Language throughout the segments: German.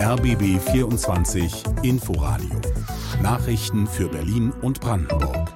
RBB 24 Inforadio. Nachrichten für Berlin und Brandenburg.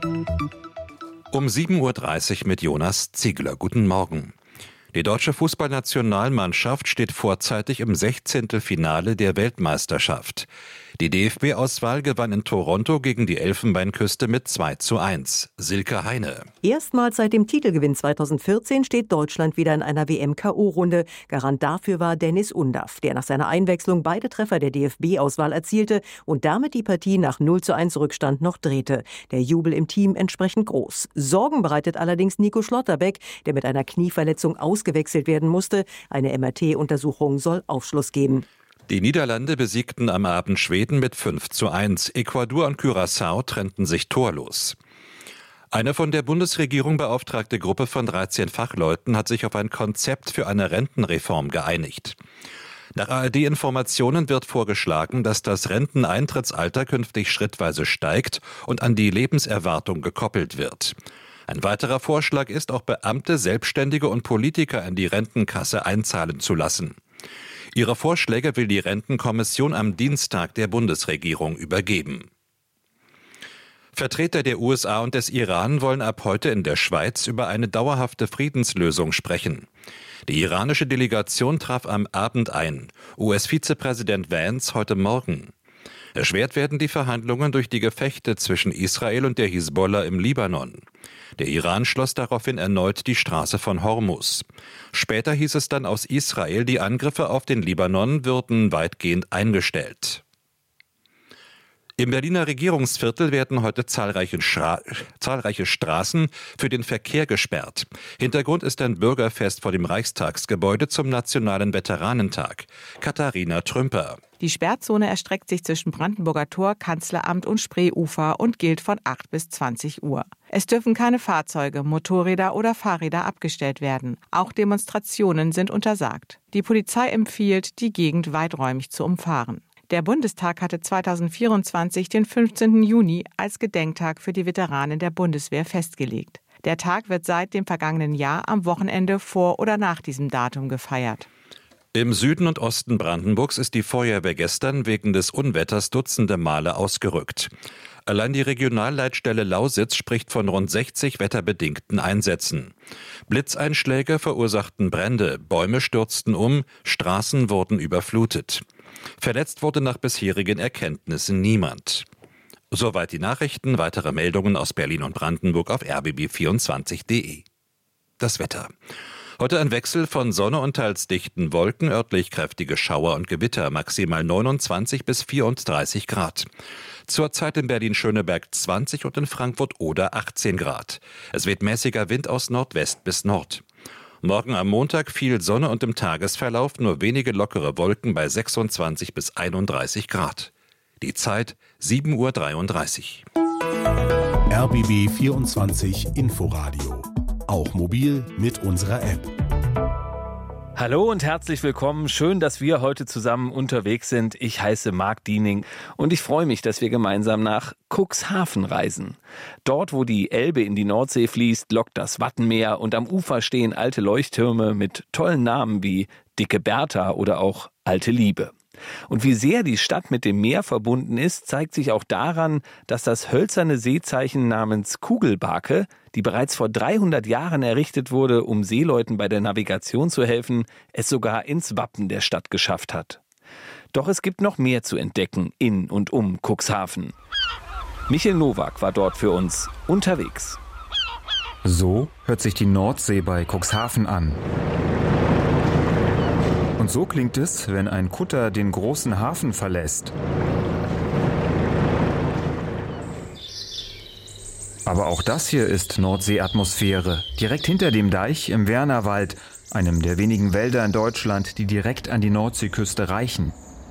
Um 7.30 Uhr mit Jonas Ziegler. Guten Morgen. Die deutsche Fußballnationalmannschaft steht vorzeitig im 16. Finale der Weltmeisterschaft. Die DFB-Auswahl gewann in Toronto gegen die Elfenbeinküste mit 2:1. Silke Heine. Erstmals seit dem Titelgewinn 2014 steht Deutschland wieder in einer WM-KO-Runde. Garant dafür war Dennis Undaff, der nach seiner Einwechslung beide Treffer der DFB-Auswahl erzielte und damit die Partie nach 0:1 Rückstand noch drehte. Der Jubel im Team entsprechend groß. Sorgen bereitet allerdings Nico Schlotterbeck, der mit einer Knieverletzung ausgewechselt werden musste. Eine MRT-Untersuchung soll Aufschluss geben. Die Niederlande besiegten am Abend Schweden mit 5:1. Ecuador und Curaçao trennten sich torlos. Eine von der Bundesregierung beauftragte Gruppe von 13 Fachleuten hat sich auf ein Konzept für eine Rentenreform geeinigt. Nach ARD-Informationen wird vorgeschlagen, dass das Renteneintrittsalter künftig schrittweise steigt und an die Lebenserwartung gekoppelt wird. Ein weiterer Vorschlag ist, auch Beamte, Selbstständige und Politiker in die Rentenkasse einzahlen zu lassen. Ihre Vorschläge will die Rentenkommission am Dienstag der Bundesregierung übergeben. Vertreter der USA und des Iran wollen ab heute in der Schweiz über eine dauerhafte Friedenslösung sprechen. Die iranische Delegation traf am Abend ein, US-Vizepräsident Vance heute Morgen. Erschwert werden die Verhandlungen durch die Gefechte zwischen Israel und der Hisbollah im Libanon. Der Iran schloss daraufhin erneut die Straße von Hormuz. Später hieß es dann aus Israel, die Angriffe auf den Libanon würden weitgehend eingestellt. Im Berliner Regierungsviertel werden heute zahlreiche Straßen für den Verkehr gesperrt. Hintergrund ist ein Bürgerfest vor dem Reichstagsgebäude zum Nationalen Veteranentag. Katharina Trümper. Die Sperrzone erstreckt sich zwischen Brandenburger Tor, Kanzleramt und Spreeufer und gilt von 8 bis 20 Uhr. Es dürfen keine Fahrzeuge, Motorräder oder Fahrräder abgestellt werden. Auch Demonstrationen sind untersagt. Die Polizei empfiehlt, die Gegend weiträumig zu umfahren. Der Bundestag hatte 2024 den 15. Juni als Gedenktag für die Veteranen der Bundeswehr festgelegt. Der Tag wird seit dem vergangenen Jahr am Wochenende vor oder nach diesem Datum gefeiert. Im Süden und Osten Brandenburgs ist die Feuerwehr gestern wegen des Unwetters dutzende Male ausgerückt. Allein die Regionalleitstelle Lausitz spricht von rund 60 wetterbedingten Einsätzen. Blitzeinschläge verursachten Brände, Bäume stürzten um, Straßen wurden überflutet. Verletzt wurde nach bisherigen Erkenntnissen niemand. Soweit die Nachrichten. Weitere Meldungen aus Berlin und Brandenburg auf rbb24.de. Das Wetter. Heute ein Wechsel von Sonne und teils dichten Wolken, örtlich kräftige Schauer und Gewitter, maximal 29 bis 34 Grad. Zurzeit in Berlin-Schöneberg 20 und in Frankfurt-Oder 18 Grad. Es weht mäßiger Wind aus Nordwest bis Nord. Morgen am Montag viel Sonne und im Tagesverlauf nur wenige lockere Wolken bei 26 bis 31 Grad. Die Zeit 7:33 Uhr. RBB 24 Inforadio. Auch mobil mit unserer App. Hallo und herzlich willkommen. Schön, dass wir heute zusammen unterwegs sind. Ich heiße Marc Diening und ich freue mich, dass wir gemeinsam nach Cuxhaven reisen. Dort, wo die Elbe in die Nordsee fließt, lockt das Wattenmeer und am Ufer stehen alte Leuchttürme mit tollen Namen wie Dicke Bertha oder auch Alte Liebe. Und wie sehr die Stadt mit dem Meer verbunden ist, zeigt sich auch daran, dass das hölzerne Seezeichen namens Kugelbake, die bereits vor 300 Jahren errichtet wurde, um Seeleuten bei der Navigation zu helfen, es sogar ins Wappen der Stadt geschafft hat. Doch es gibt noch mehr zu entdecken in und um Cuxhaven. Michel Nowak war dort für uns unterwegs. So hört sich die Nordsee bei Cuxhaven an. Und so klingt es, wenn ein Kutter den großen Hafen verlässt. Aber auch das hier ist Nordseeatmosphäre. Direkt hinter dem Deich im Wernerwald, einem der wenigen Wälder in Deutschland, die direkt an die Nordseeküste reichen.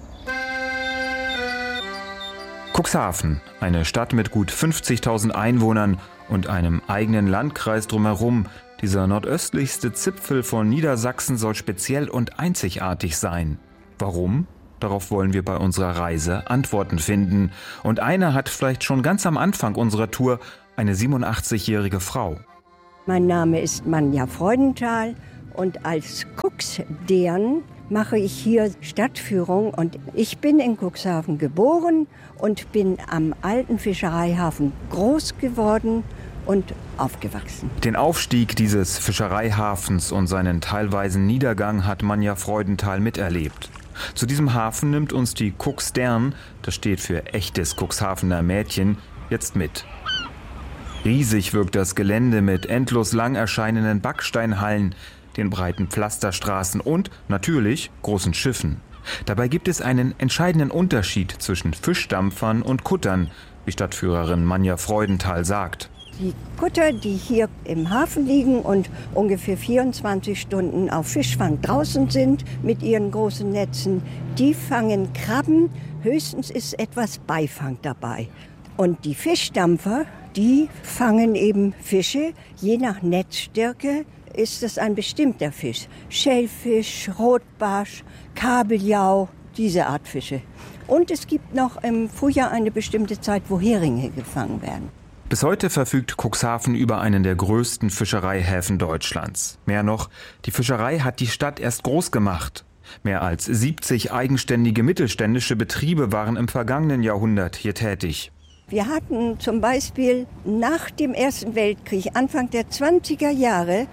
Cuxhaven, eine Stadt mit gut 50.000 Einwohnern und einem eigenen Landkreis drumherum. Dieser nordöstlichste Zipfel von Niedersachsen soll speziell und einzigartig sein. Warum? Darauf wollen wir bei unserer Reise Antworten finden. Und eine hat vielleicht schon ganz am Anfang unserer Tour eine 87-jährige Frau. Mein Name ist Manja Freudenthal und als Cuxdern mache ich hier Stadtführung und ich bin in Cuxhaven geboren und bin am alten Fischereihafen groß geworden und aufgewachsen. Den Aufstieg dieses Fischereihafens und seinen teilweisen Niedergang hat Manja Freudenthal miterlebt. Zu diesem Hafen nimmt uns die Cuxstern, das steht für echtes Cuxhavener Mädchen, jetzt mit. Riesig wirkt das Gelände mit endlos lang erscheinenden Backsteinhallen, den breiten Pflasterstraßen und natürlich großen Schiffen. Dabei gibt es einen entscheidenden Unterschied zwischen Fischdampfern und Kuttern, wie Stadtführerin Manja Freudenthal sagt. Die Kutter, die hier im Hafen liegen und ungefähr 24 Stunden auf Fischfang draußen sind mit ihren großen Netzen, die fangen Krabben, höchstens ist etwas Beifang dabei. Und die Fischdampfer, die fangen eben Fische, je nach Netzstärke ist es ein bestimmter Fisch. Schellfisch, Rotbarsch, Kabeljau, diese Art Fische. Und es gibt noch im Frühjahr eine bestimmte Zeit, wo Heringe gefangen werden. Bis heute verfügt Cuxhaven über einen der größten Fischereihäfen Deutschlands. Mehr noch, die Fischerei hat die Stadt erst groß gemacht. Mehr als 70 eigenständige mittelständische Betriebe waren im vergangenen Jahrhundert hier tätig. Wir hatten zum Beispiel nach dem Ersten Weltkrieg, Anfang der 20er Jahre,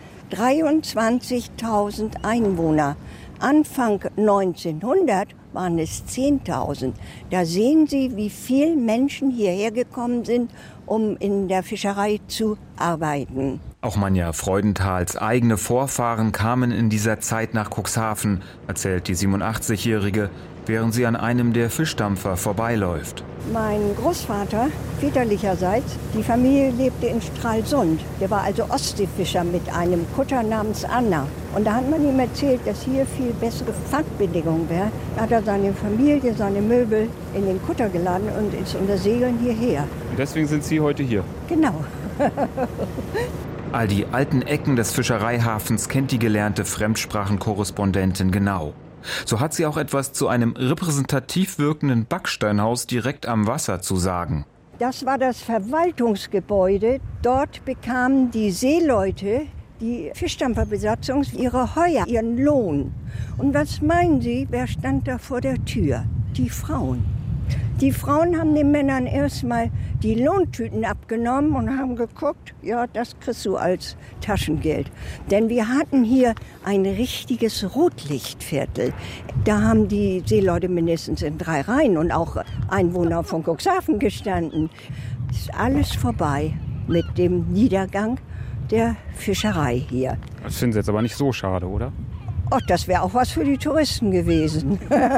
23.000 Einwohner. Anfang 1900 waren es 10.000. Da sehen Sie, wie viele Menschen hierher gekommen sind, um in der Fischerei zu arbeiten. Auch Manja Freudenthals eigene Vorfahren kamen in dieser Zeit nach Cuxhaven, erzählt die 87-Jährige, während sie an einem der Fischdampfer vorbeiläuft. Mein Großvater, väterlicherseits, die Familie lebte in Stralsund. Der war also Ostseefischer mit einem Kutter namens Anna. Und da hat man ihm erzählt, dass hier viel bessere Fangbelegungen wäre. Da hat er seine Familie, seine Möbel in den Kutter geladen und ist unter Segeln hierher. Und deswegen sind Sie heute hier? Genau. All die alten Ecken des Fischereihafens kennt die gelernte Fremdsprachenkorrespondentin genau. So hat sie auch etwas zu einem repräsentativ wirkenden Backsteinhaus direkt am Wasser zu sagen. Das war das Verwaltungsgebäude. Dort bekamen die Seeleute, die Fischdampferbesatzung, ihre Heuer, ihren Lohn. Und was meinen Sie, wer stand da vor der Tür? Die Frauen. Die Frauen haben den Männern erstmal die Lohntüten abgenommen und haben geguckt, ja, das kriegst du als Taschengeld. Denn wir hatten hier ein richtiges Rotlichtviertel. Da haben die Seeleute mindestens in 3 Reihen und auch Einwohner von Cuxhaven gestanden. Ist alles vorbei mit dem Niedergang der Fischerei hier. Das finden Sie jetzt aber nicht so schade, oder? Ach, das wäre auch was für die Touristen gewesen.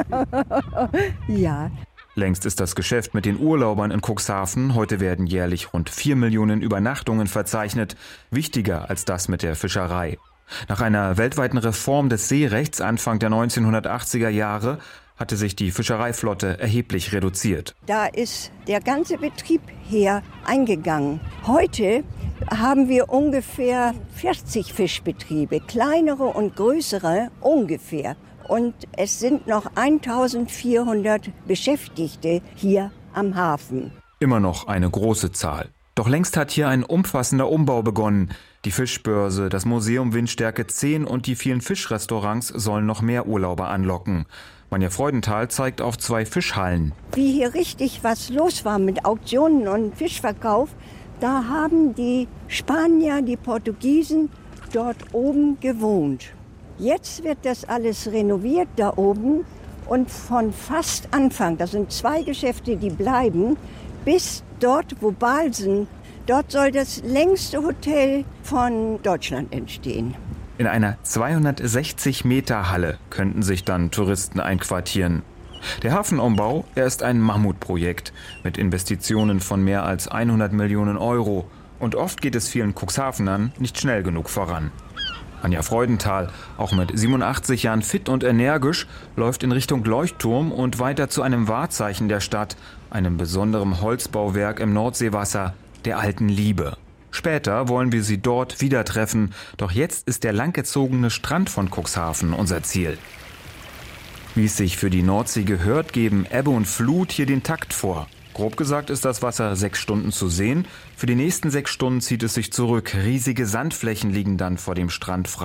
Ja. Längst ist das Geschäft mit den Urlaubern in Cuxhaven, heute werden jährlich rund 4 Millionen Übernachtungen verzeichnet, wichtiger als das mit der Fischerei. Nach einer weltweiten Reform des Seerechts Anfang der 1980er Jahre hatte sich die Fischereiflotte erheblich reduziert. Da ist der ganze Betrieb her eingegangen. Heute haben wir ungefähr 40 Fischbetriebe, kleinere und größere ungefähr. Und es sind noch 1400 Beschäftigte hier am Hafen. Immer noch eine große Zahl. Doch längst hat hier ein umfassender Umbau begonnen. Die Fischbörse, das Museum Windstärke 10 und die vielen Fischrestaurants sollen noch mehr Urlauber anlocken. Manja Freudenthal zeigt auf 2 Fischhallen. Wie hier richtig was los war mit Auktionen und Fischverkauf, da haben die Spanier, die Portugiesen dort oben gewohnt. Jetzt wird das alles renoviert da oben und von fast Anfang, das sind 2 Geschäfte, die bleiben, bis dort, wo Balsen, dort soll das längste Hotel von Deutschland entstehen. In einer 260 Meter Halle könnten sich dann Touristen einquartieren. Der Hafenumbau, er ist ein Mammutprojekt mit Investitionen von mehr als 100 Millionen Euro. Und oft geht es vielen Cuxhavenern nicht schnell genug voran. Manja Freudenthal, auch mit 87 Jahren fit und energisch, läuft in Richtung Leuchtturm und weiter zu einem Wahrzeichen der Stadt, einem besonderen Holzbauwerk im Nordseewasser, der alten Liebe. Später wollen wir sie dort wieder treffen, doch jetzt ist der langgezogene Strand von Cuxhaven unser Ziel. Wie es sich für die Nordsee gehört, geben Ebbe und Flut hier den Takt vor. Grob gesagt ist das Wasser 6 Stunden zu sehen. Für die nächsten 6 Stunden zieht es sich zurück. Riesige Sandflächen liegen dann vor dem Strand frei.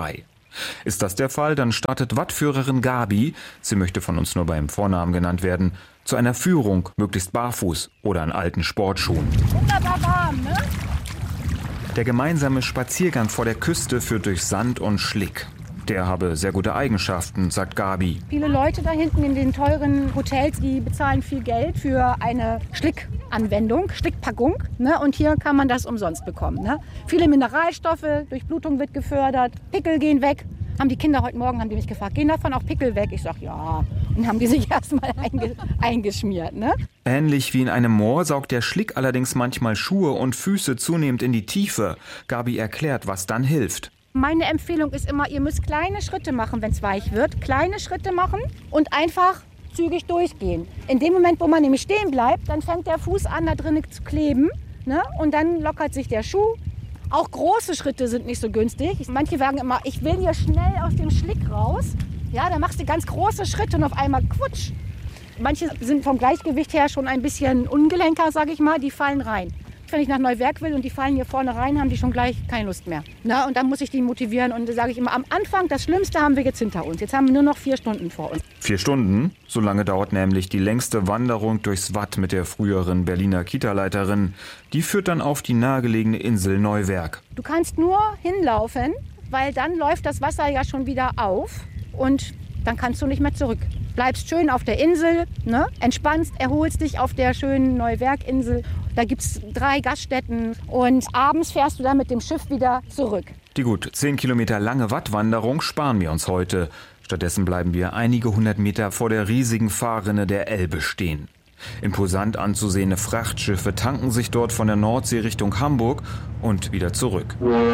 Ist das der Fall, dann startet Wattführerin Gabi, sie möchte von uns nur beim Vornamen genannt werden, zu einer Führung, möglichst barfuß oder in alten Sportschuhen. Wunderbar warm, ne? Der gemeinsame Spaziergang vor der Küste führt durch Sand und Schlick. Der habe sehr gute Eigenschaften, sagt Gabi. Viele Leute da hinten in den teuren Hotels, die bezahlen viel Geld für eine Schlickanwendung, Schlickpackung. Ne? Und hier kann man das umsonst bekommen. Ne? Viele Mineralstoffe, Durchblutung wird gefördert, Pickel gehen weg. Haben die Kinder heute Morgen mich gefragt, gehen davon auch Pickel weg? Ich sage, ja. Und haben die sich erstmal eingeschmiert. Ne? Ähnlich wie in einem Moor saugt der Schlick allerdings manchmal Schuhe und Füße zunehmend in die Tiefe. Gabi erklärt, was dann hilft. Meine Empfehlung ist immer, ihr müsst kleine Schritte machen, wenn es weich wird. Kleine Schritte machen und einfach zügig durchgehen. In dem Moment, wo man nämlich stehen bleibt, dann fängt der Fuß an, da drinnen zu kleben. Ne? Und dann lockert sich der Schuh. Auch große Schritte sind nicht so günstig. Manche sagen immer, ich will hier schnell aus dem Schlick raus. Ja, dann machst du ganz große Schritte und auf einmal quutsch. Manche sind vom Gleichgewicht her schon ein bisschen ungelenker, sage ich mal, die fallen rein. Wenn ich nach Neuwerk will und die fallen hier vorne rein, haben die schon gleich keine Lust mehr. Na, und dann muss ich die motivieren und da sage ich immer, am Anfang, das Schlimmste haben wir jetzt hinter uns. Jetzt haben wir nur noch 4 Stunden vor uns. 4 Stunden? So lange dauert nämlich die längste Wanderung durchs Watt mit der früheren Berliner Kita-Leiterin. Die führt dann auf die nahegelegene Insel Neuwerk. Du kannst nur hinlaufen, weil dann läuft das Wasser ja schon wieder auf und dann kannst du nicht mehr zurück. Bleibst schön auf der Insel, ne? Entspannst, erholst dich auf der schönen Neuwerk-Insel. Da gibt es 3 Gaststätten und abends fährst du dann mit dem Schiff wieder zurück. Die gut 10 Kilometer lange Wattwanderung sparen wir uns heute. Stattdessen bleiben wir einige 100 Meter vor der riesigen Fahrrinne der Elbe stehen. Imposant anzusehende Frachtschiffe tanken sich dort von der Nordsee Richtung Hamburg und wieder zurück.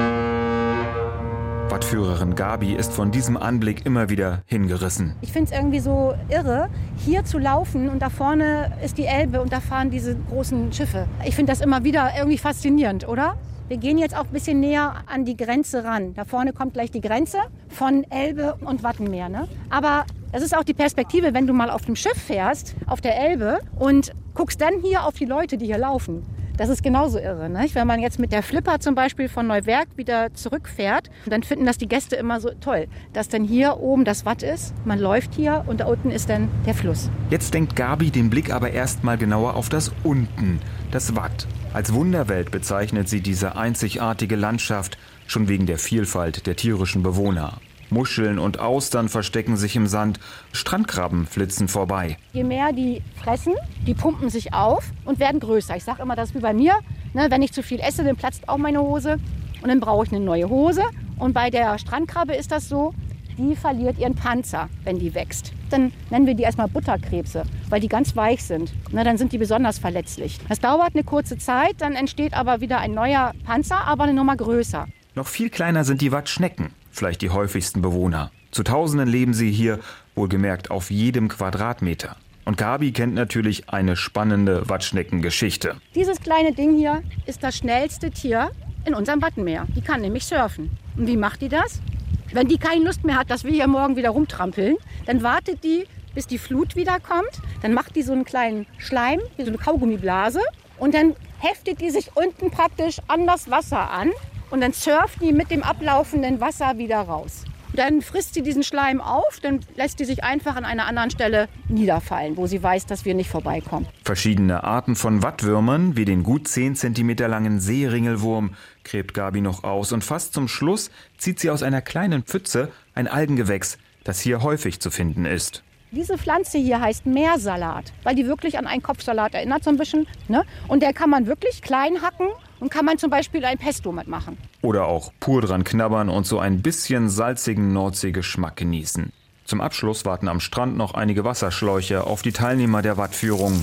Wattführerin Gabi ist von diesem Anblick immer wieder hingerissen. Ich finde es irgendwie so irre, hier zu laufen und da vorne ist die Elbe und da fahren diese großen Schiffe. Ich finde das immer wieder irgendwie faszinierend, oder? Wir gehen jetzt auch ein bisschen näher an die Grenze ran. Da vorne kommt gleich die Grenze von Elbe und Wattenmeer. Ne? Aber das ist auch die Perspektive, wenn du mal auf dem Schiff fährst, auf der Elbe und guckst dann hier auf die Leute, die hier laufen. Das ist genauso irre. Ne? Wenn man jetzt mit der Flipper zum Beispiel von Neuwerk wieder zurückfährt, dann finden das die Gäste immer so toll, dass dann hier oben das Watt ist, man läuft hier und da unten ist dann der Fluss. Jetzt lenkt Gabi den Blick aber erstmal genauer auf das Unten, das Watt. Als Wunderwelt bezeichnet sie diese einzigartige Landschaft, schon wegen der Vielfalt der tierischen Bewohner. Muscheln und Austern verstecken sich im Sand, Strandkrabben flitzen vorbei. Je mehr die fressen, die pumpen sich auf und werden größer. Ich sage immer, das ist wie bei mir. Ne, wenn ich zu viel esse, dann platzt auch meine Hose und dann brauche ich eine neue Hose. Und bei der Strandkrabbe ist das so, die verliert ihren Panzer, wenn die wächst. Dann nennen wir die erstmal Butterkrebse, weil die ganz weich sind. Ne, dann sind die besonders verletzlich. Das dauert eine kurze Zeit, dann entsteht aber wieder ein neuer Panzer, aber eine Nummer größer. Noch viel kleiner sind die Wattschnecken. Vielleicht die häufigsten Bewohner. Zu Tausenden leben sie hier, wohlgemerkt auf jedem Quadratmeter. Und Gabi kennt natürlich eine spannende Wattschneckengeschichte. Dieses kleine Ding hier ist das schnellste Tier in unserem Wattenmeer. Die kann nämlich surfen. Und wie macht die das? Wenn die keine Lust mehr hat, dass wir hier morgen wieder rumtrampeln, dann wartet die, bis die Flut wieder kommt. Dann macht die so einen kleinen Schleim, wie so eine Kaugummiblase. Und dann heftet die sich unten praktisch an das Wasser an. Und dann surft die mit dem ablaufenden Wasser wieder raus. Dann frisst sie diesen Schleim auf, dann lässt die sich einfach an einer anderen Stelle niederfallen, wo sie weiß, dass wir nicht vorbeikommen. Verschiedene Arten von Wattwürmern, wie den gut 10 cm langen Seeringelwurm, gräbt Gabi noch aus. Und fast zum Schluss zieht sie aus einer kleinen Pfütze ein Algengewächs, das hier häufig zu finden ist. Diese Pflanze hier heißt Meersalat, weil die wirklich an einen Kopfsalat erinnert so ein bisschen. Ne? Und der kann man wirklich klein hacken und kann man zum Beispiel ein Pesto mitmachen. Oder auch pur dran knabbern und so ein bisschen salzigen Nordseegeschmack genießen. Zum Abschluss warten am Strand noch einige Wasserschläuche auf die Teilnehmer der Wattführung.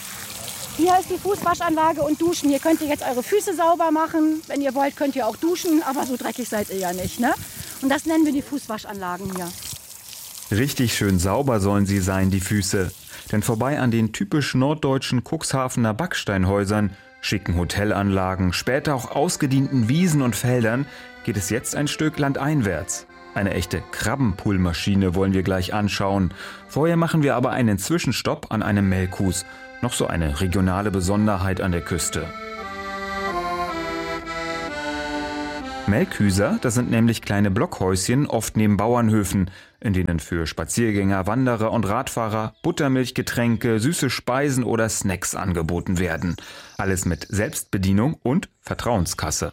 Hier ist die Fußwaschanlage und Duschen. Hier könnt ihr jetzt eure Füße sauber machen. Wenn ihr wollt, könnt ihr auch duschen, aber so dreckig seid ihr ja nicht. Ne? Und das nennen wir die Fußwaschanlagen hier. Richtig schön sauber sollen sie sein, die Füße. Denn vorbei an den typisch norddeutschen Cuxhavener Backsteinhäusern, schicken Hotelanlagen, später auch ausgedienten Wiesen und Feldern, geht es jetzt ein Stück landeinwärts. Eine echte Krabbenpulmaschine wollen wir gleich anschauen. Vorher machen wir aber einen Zwischenstopp an einem Melkhus. Noch so eine regionale Besonderheit an der Küste. Melkhüser, das sind nämlich kleine Blockhäuschen, oft neben Bauernhöfen, in denen für Spaziergänger, Wanderer und Radfahrer Buttermilch, Getränke, süße Speisen oder Snacks angeboten werden. Alles mit Selbstbedienung und Vertrauenskasse.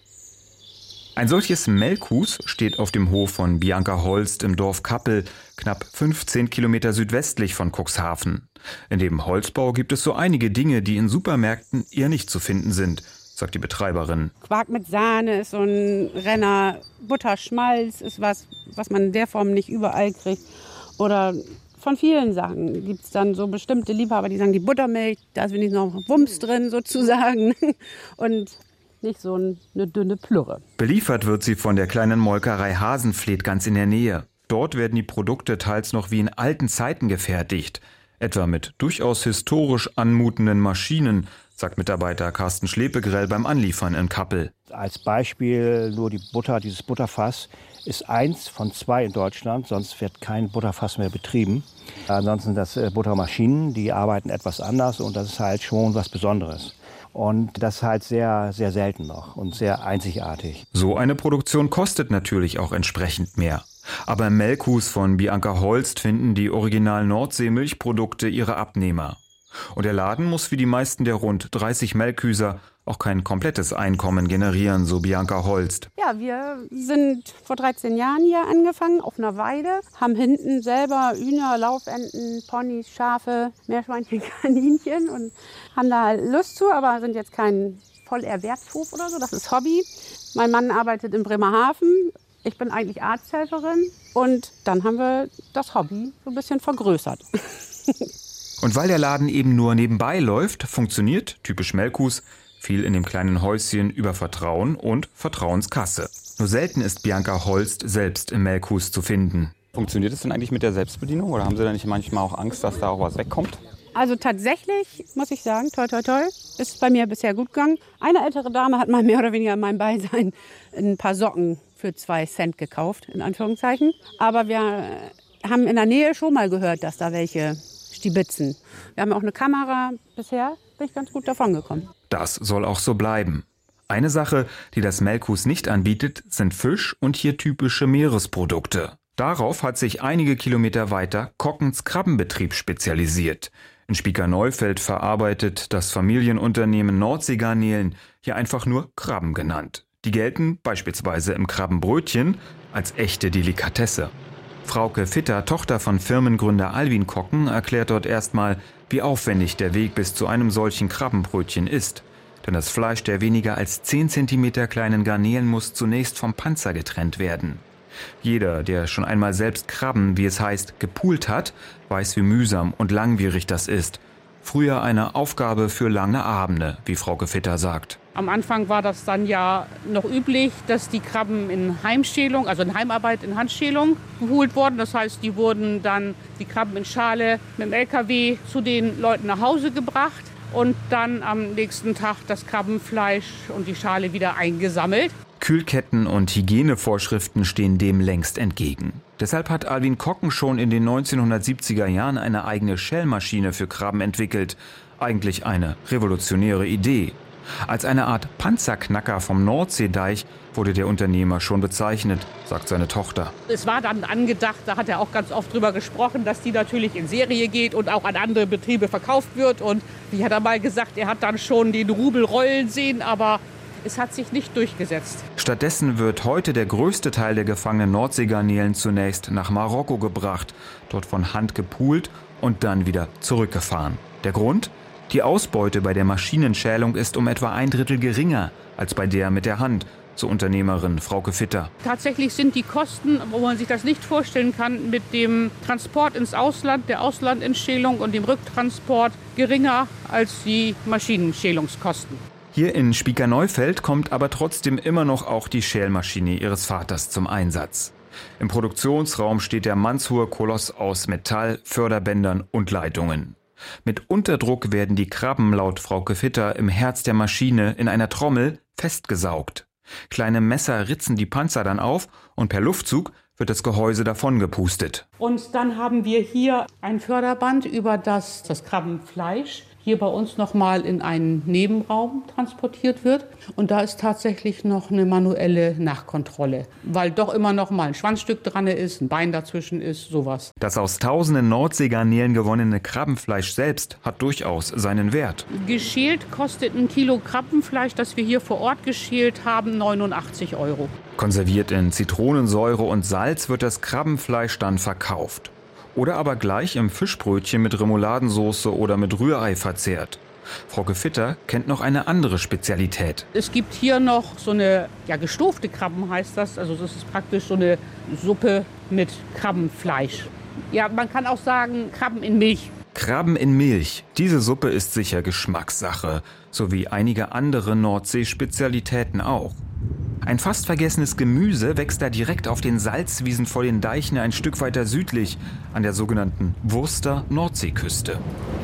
Ein solches Melkhus steht auf dem Hof von Bianca Holst im Dorf Kappel, knapp 15 Kilometer südwestlich von Cuxhaven. In dem Holzbau gibt es so einige Dinge, die in Supermärkten eher nicht zu finden sind, sagt die Betreiberin. Quark mit Sahne ist so ein Renner, Butterschmalz ist was man in der Form nicht überall kriegt. Oder von vielen Sachen gibt es dann so bestimmte Liebhaber, die sagen, die Buttermilch, da ist wenigstens noch Wumms drin sozusagen. Und nicht so eine dünne Plürre. Beliefert wird sie von der kleinen Molkerei Hasenfleet ganz in der Nähe. Dort werden die Produkte teils noch wie in alten Zeiten gefertigt. Etwa mit durchaus historisch anmutenden Maschinen, sagt Mitarbeiter Carsten Schlepegrell beim Anliefern in Kappel. Als Beispiel nur die Butter, dieses Butterfass ist 1 von 2 in Deutschland, sonst wird kein Butterfass mehr betrieben. Ansonsten das Buttermaschinen, die arbeiten etwas anders und das ist halt schon was Besonderes. Und das ist halt sehr, sehr selten noch und sehr einzigartig. So eine Produktion kostet natürlich auch entsprechend mehr. Aber im Melkhus von Bianca Holst finden die originalen Nordsee-Milchprodukte ihre Abnehmer. Und der Laden muss wie die meisten der rund 30 Melkhüser auch kein komplettes Einkommen generieren, so Bianca Holst. Ja, wir sind vor 13 Jahren hier angefangen, auf einer Weide, haben hinten selber Hühner, Laufenten, Ponys, Schafe, Meerschweinchen, Kaninchen und haben da Lust zu, aber sind jetzt kein Vollerwerbshof oder so, das ist Hobby. Mein Mann arbeitet in Bremerhaven, ich bin eigentlich Arzthelferin und dann haben wir das Hobby so ein bisschen vergrößert. Und weil der Laden eben nur nebenbei läuft, funktioniert, typisch Melkhus, viel in dem kleinen Häuschen über Vertrauen und Vertrauenskasse. Nur selten ist Bianca Holst selbst im Melkhus zu finden. Funktioniert es denn eigentlich mit der Selbstbedienung oder haben Sie da nicht manchmal auch Angst, dass da auch was wegkommt? Also tatsächlich, muss ich sagen, toi toi toi, ist bei mir bisher gut gegangen. Eine ältere Dame hat mal mehr oder weniger in meinem Beisein ein paar Socken für 2 Cent gekauft, in Anführungszeichen. Aber wir haben in der Nähe schon mal gehört, dass da welche stibitzen. Wir haben auch eine Kamera. Bisher bin ich ganz gut davon gekommen. Das soll auch so bleiben. Eine Sache, die das Melkhus nicht anbietet, sind Fisch und hier typische Meeresprodukte. Darauf hat sich einige Kilometer weiter Kockens Krabbenbetrieb spezialisiert. In Spieker-Neufeld verarbeitet das Familienunternehmen Nordseegarnelen, hier einfach nur Krabben genannt. Die gelten beispielsweise im Krabbenbrötchen als echte Delikatesse. Frauke Fitter, Tochter von Firmengründer Alwin Kocken, erklärt dort erstmal, wie aufwendig der Weg bis zu einem solchen Krabbenbrötchen ist. Denn das Fleisch der weniger als 10 cm kleinen Garnelen muss zunächst vom Panzer getrennt werden. Jeder, der schon einmal selbst Krabben, wie es heißt, gepult hat, weiß, wie mühsam und langwierig das ist. Früher eine Aufgabe für lange Abende, wie Frauke Fitter sagt. Am Anfang war das dann ja noch üblich, dass die Krabben in Heimschälung, also in Heimarbeit in Handschälung geholt wurden. Das heißt, die wurden dann, die Krabben in Schale mit dem LKW zu den Leuten nach Hause gebracht und dann am nächsten Tag das Krabbenfleisch und die Schale wieder eingesammelt. Kühlketten und Hygienevorschriften stehen dem längst entgegen. Deshalb hat Alwin Kocken schon in den 1970er Jahren eine eigene Schälmaschine für Krabben entwickelt. Eigentlich eine revolutionäre Idee. Als eine Art Panzerknacker vom Nordseedeich wurde der Unternehmer schon bezeichnet, sagt seine Tochter. Es war dann angedacht, da hat er auch ganz oft drüber gesprochen, dass die natürlich in Serie geht und auch an andere Betriebe verkauft wird. Und wie hat er mal gesagt, er hat dann schon den Rubel rollen sehen, aber es hat sich nicht durchgesetzt. Stattdessen wird heute der größte Teil der gefangenen Nordseegarnelen zunächst nach Marokko gebracht, dort von Hand gepult und dann wieder zurückgefahren. Der Grund? Die Ausbeute bei der Maschinenschälung ist um etwa 1/3 geringer als bei der mit der Hand, so Unternehmerin Frauke Fitter. Tatsächlich sind die Kosten, wo man sich das nicht vorstellen kann, mit dem Transport ins Ausland, der Auslandentschälung und dem Rücktransport geringer als die Maschinenschälungskosten. Hier in Spieker-Neufeld kommt aber trotzdem immer noch auch die Schälmaschine ihres Vaters zum Einsatz. Im Produktionsraum steht der mannshohe Koloss aus Metall, Förderbändern und Leitungen. Mit Unterdruck werden die Krabben laut Frauke Fitter im Herz der Maschine in einer Trommel festgesaugt. Kleine Messer ritzen die Panzer dann auf und per Luftzug wird das Gehäuse davongepustet. Und dann haben wir hier ein Förderband, über das Krabbenfleisch hier bei uns nochmal in einen Nebenraum transportiert wird. Und da ist tatsächlich noch eine manuelle Nachkontrolle, weil doch immer noch mal ein Schwanzstück dran ist, ein Bein dazwischen ist, sowas. Das aus tausenden Nordseegarnelen gewonnene Krabbenfleisch selbst hat durchaus seinen Wert. Geschält kostet ein Kilo Krabbenfleisch, das wir hier vor Ort geschält haben, 89 €. Konserviert in Zitronensäure und Salz wird das Krabbenfleisch dann verkauft. Oder aber gleich im Fischbrötchen mit Remouladensauce oder mit Rührei verzehrt. Frau Gefitter kennt noch eine andere Spezialität. Es gibt hier noch so eine gestofte Krabben, heißt das. Also das ist praktisch so eine Suppe mit Krabbenfleisch. Ja, man kann auch sagen Krabben in Milch. Krabben in Milch. Diese Suppe ist sicher Geschmackssache, so wie einige andere Nordsee-Spezialitäten auch. Ein fast vergessenes Gemüse wächst da direkt auf den Salzwiesen vor den Deichen ein Stück weiter südlich, an der sogenannten Wurster Nordseeküste.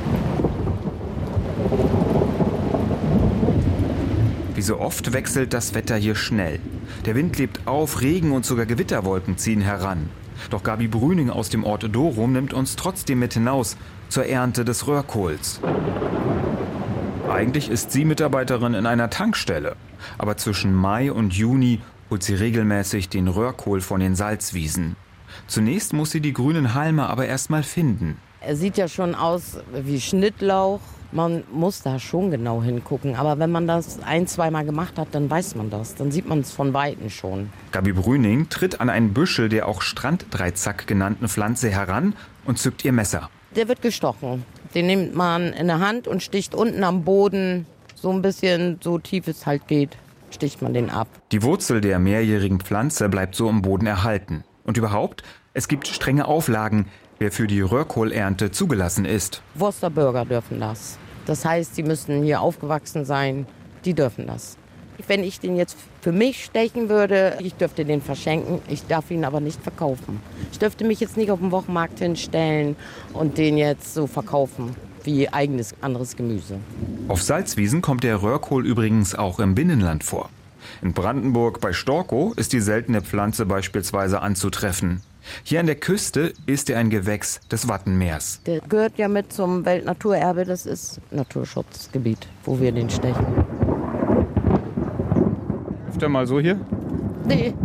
Wie so oft wechselt das Wetter hier schnell. Der Wind lebt auf, Regen und sogar Gewitterwolken ziehen heran. Doch Gabi Brüning aus dem Ort Dorum nimmt uns trotzdem mit hinaus zur Ernte des Röhrkohls. Eigentlich ist sie Mitarbeiterin in einer Tankstelle. Aber zwischen Mai und Juni holt sie regelmäßig den Röhrkohl von den Salzwiesen. Zunächst muss sie die grünen Halme aber erst mal finden. Er sieht ja schon aus wie Schnittlauch. Man muss da schon genau hingucken. Aber wenn man das 1-2 Mal gemacht hat, dann weiß man das. Dann sieht man es von Weitem schon. Gabi Brüning tritt an einen Büschel der auch Stranddreizack genannten Pflanze heran und zückt ihr Messer. Der wird gestochen. Den nimmt man in der Hand und sticht unten am Boden, so ein bisschen, so tief es halt geht, sticht man den ab. Die Wurzel der mehrjährigen Pflanze bleibt so im Boden erhalten. Und überhaupt, es gibt strenge Auflagen, wer für die Röhrkohlernte zugelassen ist. Wurster Bürger dürfen das. Das heißt, sie müssen hier aufgewachsen sein, die dürfen das. Wenn ich den jetzt für mich stechen würde, ich dürfte den verschenken, ich darf ihn aber nicht verkaufen. Ich dürfte mich jetzt nicht auf den Wochenmarkt hinstellen und den jetzt so verkaufen wie eigenes anderes Gemüse. Auf Salzwiesen kommt der Röhrkohl übrigens auch im Binnenland vor. In Brandenburg bei Storkow ist die seltene Pflanze beispielsweise anzutreffen. Hier an der Küste ist er ein Gewächs des Wattenmeers. Der gehört ja mit zum Weltnaturerbe, das ist Naturschutzgebiet, wo wir den stechen. Öfter mal so hier? Nee,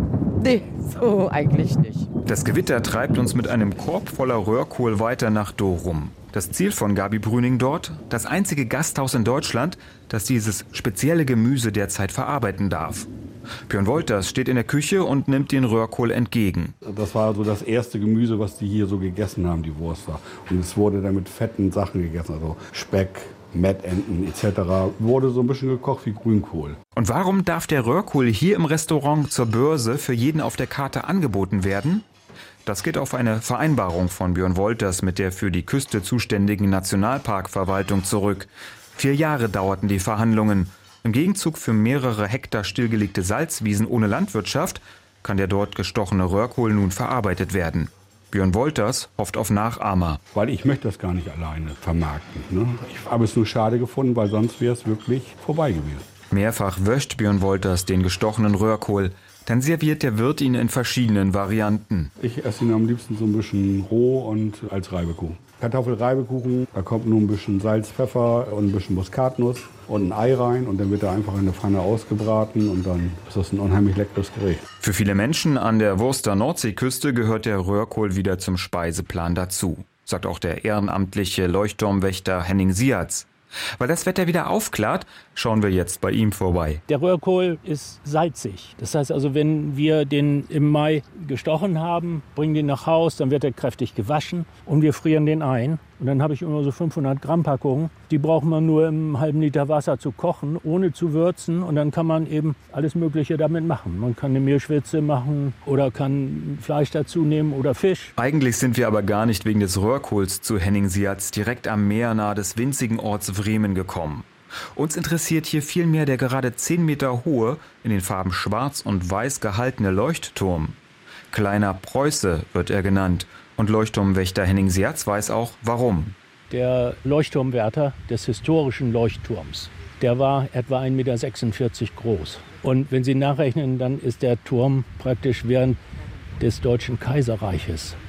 so eigentlich nicht. Das Gewitter treibt uns mit einem Korb voller Röhrkohl weiter nach Dorum. Das Ziel von Gabi Brüning dort? Das einzige Gasthaus in Deutschland, das dieses spezielle Gemüse derzeit verarbeiten darf. Björn Wolters steht in der Küche und nimmt den Röhrkohl entgegen. Das war so das erste Gemüse, was die hier so gegessen haben, die Wurster. Und es wurde dann mit fetten Sachen gegessen, also Speck, Mettenten etc. Wurde so ein bisschen gekocht wie Grünkohl. Und warum darf der Röhrkohl hier im Restaurant zur Börse für jeden auf der Karte angeboten werden? Das geht auf eine Vereinbarung von Björn Wolters mit der für die Küste zuständigen Nationalparkverwaltung zurück. 4 Jahre dauerten die Verhandlungen. Im Gegenzug für mehrere Hektar stillgelegte Salzwiesen ohne Landwirtschaft kann der dort gestochene Röhrkohl nun verarbeitet werden. Björn Wolters hofft auf Nachahmer. Weil ich möchte das gar nicht alleine vermarkten. Ne? Ich habe es nur schade gefunden, weil sonst wäre es wirklich vorbei gewesen. Mehrfach wäscht Björn Wolters den gestochenen Röhrkohl. Dann serviert der Wirt ihn in verschiedenen Varianten. Ich esse ihn am liebsten so ein bisschen roh und als Reibekuchen. Kartoffelreibekuchen, da kommt nur ein bisschen Salz, Pfeffer und ein bisschen Muskatnuss und ein Ei rein und dann wird er einfach in der Pfanne ausgebraten und dann ist das ein unheimlich leckeres Gericht. Für viele Menschen an der Wurster Nordseeküste gehört der Röhrkohl wieder zum Speiseplan dazu, sagt auch der ehrenamtliche Leuchtturmwächter Henning Siatz. Weil das Wetter wieder aufklart, schauen wir jetzt bei ihm vorbei. Der Röhrkohl ist salzig. Das heißt also, wenn wir den im Mai gestochen haben, bringen den nach Haus, dann wird er kräftig gewaschen und wir frieren den ein. Und dann habe ich immer so 500 Gramm Packungen. Die braucht man nur im halben Liter Wasser zu kochen, ohne zu würzen. Und dann kann man eben alles Mögliche damit machen. Man kann eine Meerschwitze machen oder kann Fleisch dazu nehmen oder Fisch. Eigentlich sind wir aber gar nicht wegen des Röhrkohls zu Henning Siatz direkt am Meer nahe des winzigen Orts Vremen gekommen. Uns interessiert hier vielmehr der gerade 10 Meter hohe, in den Farben schwarz und weiß gehaltene Leuchtturm. Kleiner Preuße wird er genannt. Und Leuchtturmwächter Henning Siatz weiß auch, warum. Der Leuchtturmwärter des historischen Leuchtturms, der war etwa 1,46 Meter groß. Und wenn Sie nachrechnen, dann ist der Turm praktisch während des Deutschen Kaiserreiches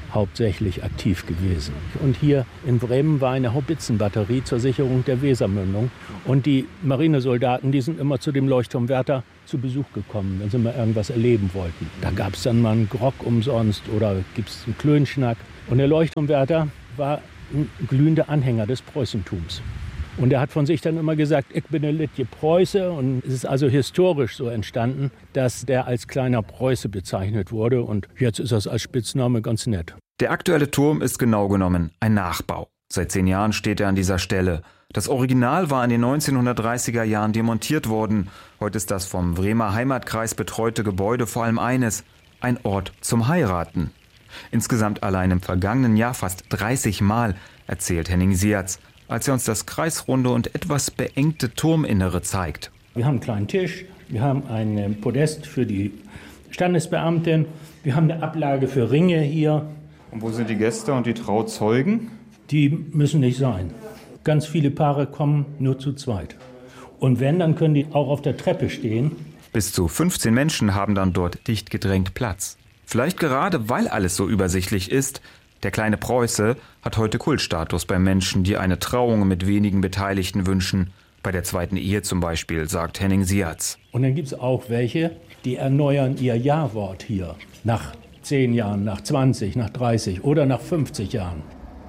hauptsächlich aktiv gewesen. Und hier in Bremen war eine Haubitzenbatterie zur Sicherung der Wesermündung. Und die Marinesoldaten, die sind immer zu dem Leuchtturmwärter zu Besuch gekommen, wenn sie mal irgendwas erleben wollten. Da gab es dann mal einen Grog umsonst oder gibt es einen Klönschnack. Und der Leuchtturmwärter war ein glühender Anhänger des Preußentums. Und er hat von sich dann immer gesagt, ich bin ein Littje Preuße. Und es ist also historisch so entstanden, dass der als kleiner Preuße bezeichnet wurde. Und jetzt ist das als Spitzname ganz nett. Der aktuelle Turm ist genau genommen ein Nachbau. Seit 10 Jahren steht er an dieser Stelle. Das Original war in den 1930er Jahren demontiert worden. Heute ist das vom Bremer Heimatkreis betreute Gebäude vor allem eines: ein Ort zum Heiraten. Insgesamt allein im vergangenen Jahr fast 30 Mal, erzählt Henning Sierz, als er uns das kreisrunde und etwas beengte Turminnere zeigt. Wir haben einen kleinen Tisch, wir haben ein Podest für die Standesbeamtin, wir haben eine Ablage für Ringe hier. Und wo sind die Gäste und die Trauzeugen? Die müssen nicht sein. Ganz viele Paare kommen nur zu zweit. Und wenn, dann können die auch auf der Treppe stehen. Bis zu 15 Menschen haben dann dort dicht gedrängt Platz. Vielleicht gerade, weil alles so übersichtlich ist. Der kleine Preuße hat heute Kultstatus bei Menschen, die eine Trauung mit wenigen Beteiligten wünschen. Bei der zweiten Ehe zum Beispiel, sagt Henning Sierz. Und dann gibt es auch welche, die erneuern ihr Ja-Wort hier. Nach 10 Jahren, nach 20, nach 30 oder nach 50 Jahren.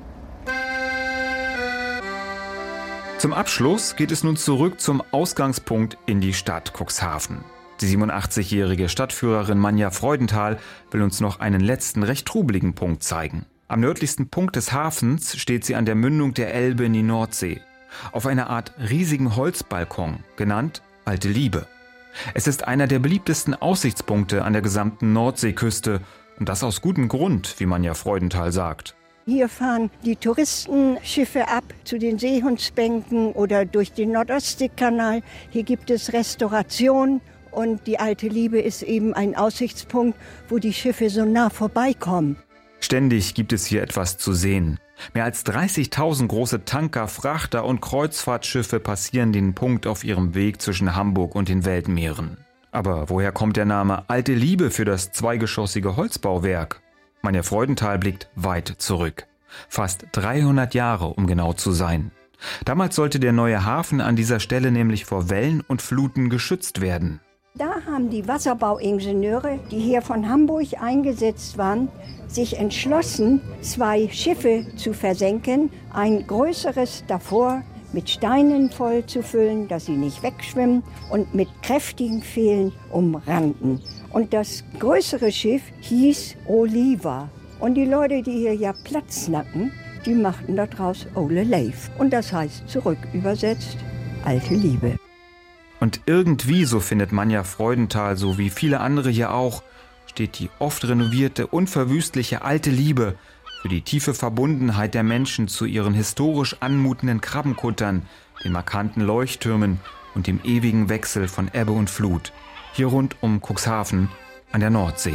Zum Abschluss geht es nun zurück zum Ausgangspunkt in die Stadt Cuxhaven. Die 87-jährige Stadtführerin Manja Freudenthal will uns noch einen letzten, recht trubeligen Punkt zeigen. Am nördlichsten Punkt des Hafens steht sie an der Mündung der Elbe in die Nordsee. Auf einer Art riesigen Holzbalkon, genannt Alte Liebe. Es ist einer der beliebtesten Aussichtspunkte an der gesamten Nordseeküste. Und das aus gutem Grund, wie Manja Freudenthal sagt. Hier fahren die Touristenschiffe ab zu den Seehundsbänken oder durch den Nordostseekanal. Hier gibt es Restauration und die Alte Liebe ist eben ein Aussichtspunkt, wo die Schiffe so nah vorbeikommen. Ständig gibt es hier etwas zu sehen. Mehr als 30.000 große Tanker, Frachter und Kreuzfahrtschiffe passieren den Punkt auf ihrem Weg zwischen Hamburg und den Weltmeeren. Aber woher kommt der Name Alte Liebe für das zweigeschossige Holzbauwerk? Manja Freudenthal blickt weit zurück. Fast 300 Jahre, um genau zu sein. Damals sollte der neue Hafen an dieser Stelle nämlich vor Wellen und Fluten geschützt werden. Da haben die Wasserbauingenieure, die hier von Hamburg eingesetzt waren, sich entschlossen, 2 Schiffe zu versenken, ein größeres davor mit Steinen voll zu füllen, dass sie nicht wegschwimmen, und mit kräftigen Pfählen umranden. Und das größere Schiff hieß Oliva. Und die Leute, die hier ja Platz nacken, die machten daraus Ole Leif. Und das heißt zurück übersetzt Alte Liebe. Und irgendwie, so findet Manja Freudenthal, so wie viele andere hier auch, steht die oft renovierte, unverwüstliche Alte Liebe für die tiefe Verbundenheit der Menschen zu ihren historisch anmutenden Krabbenkuttern, den markanten Leuchttürmen und dem ewigen Wechsel von Ebbe und Flut. Hier rund um Cuxhaven an der Nordsee.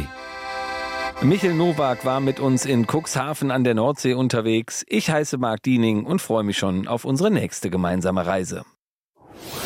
Michel Nowak war mit uns in Cuxhaven an der Nordsee unterwegs. Ich heiße Marc Diening und freue mich schon auf unsere nächste gemeinsame Reise.